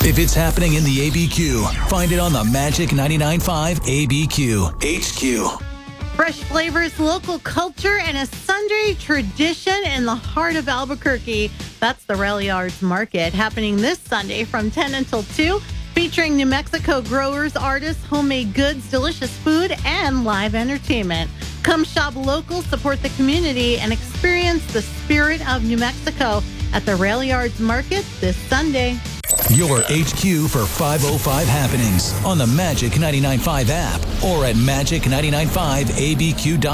If it's happening in the ABQ, find it on the Magic 99.5 ABQ HQ. Fresh flavors, local culture, and a Sunday tradition in the heart of Albuquerque. That's the Rail Yards Market, happening this Sunday from 10 until 2, featuring New Mexico growers, artists, homemade goods, delicious food, and live entertainment. Come shop local, support the community, and experience the spirit of New Mexico at the Rail Yards Market this Sunday. Your HQ for 505 happenings on the Magic 99.5 app or at magic995abq.com.